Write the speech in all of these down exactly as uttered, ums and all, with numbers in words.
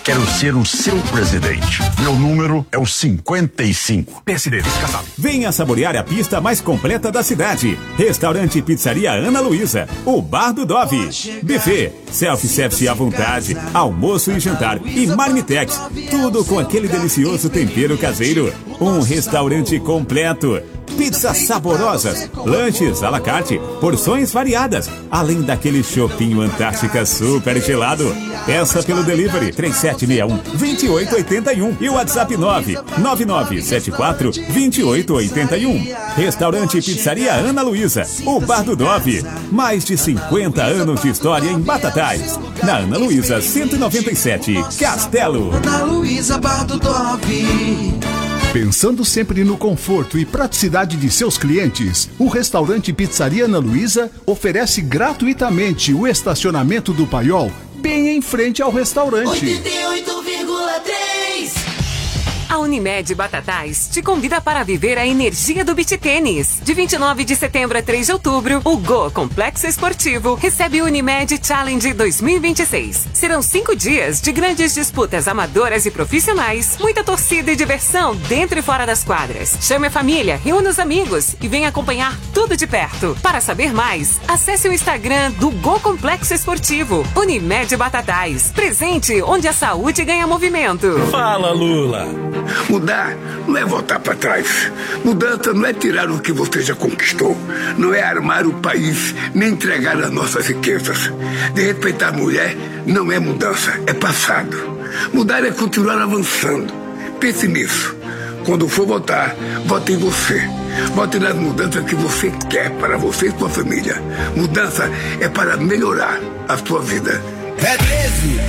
Quero ser o seu presidente. Meu número é o cinquenta e cinco. P S D, descasado. Venha saborear a pista mais completa da cidade. Restaurante e Pizzaria Ana Luísa. O Bar do Dove. Buffet, self-service à vontade, almoço e jantar e marmitex. Tudo com aquele delicioso tempero caseiro. Um restaurante completo. Pizzas saborosas, lanches à la carte, porções variadas, além daquele chopinho Antártica super gelado. Peça pelo delivery três sete seis um, dois oito oito um e o WhatsApp nove nove nove sete quatro, dois oito oito um. Restaurante e Pizzaria Ana Luísa, o Bar do Dove. Mais de cinquenta anos de história em Batatais. Na Ana Luísa cento e noventa e sete, Castelo. Ana Luísa, Bar do Dove. Pensando sempre no conforto e praticidade de seus clientes, o restaurante Pizzaria Ana Luísa oferece gratuitamente o estacionamento do Paiol bem em frente ao restaurante. oitenta e oito vírgula três. A Unimed Batatais te convida para viver a energia do beach tênis. De vinte e nove de setembro a três de outubro, o Go Complexo Esportivo recebe o Unimed Challenge dois mil e vinte e seis. Serão cinco dias de grandes disputas amadoras e profissionais, muita torcida e diversão dentro e fora das quadras. Chame a família, reúna os amigos e venha acompanhar tudo de perto. Para saber mais, acesse o Instagram do Go Complexo Esportivo. Unimed Batatais, presente onde a saúde ganha movimento. Fala, Lula! Mudar não é voltar para trás. Mudança não é tirar o que você já conquistou. Não é armar o país, nem entregar as nossas riquezas. De respeitar a mulher não é mudança, é passado. Mudar é continuar avançando. Pense nisso. Quando for votar, vote em você. Vote nas mudanças que você quer para você e sua família. Mudança é para melhorar a sua vida. É treze.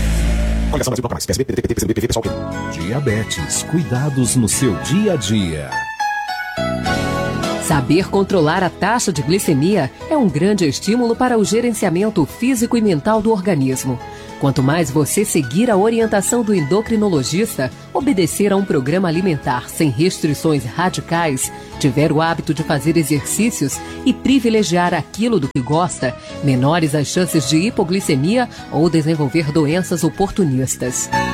Diabetes, cuidados no seu dia a dia. Saber controlar a taxa de glicemia é um grande estímulo para o gerenciamento físico e mental do organismo. Quanto mais você seguir a orientação do endocrinologista, obedecer a um programa alimentar sem restrições radicais, tiver o hábito de fazer exercícios e privilegiar aquilo do que gosta, menores as chances de hipoglicemia ou desenvolver doenças oportunistas.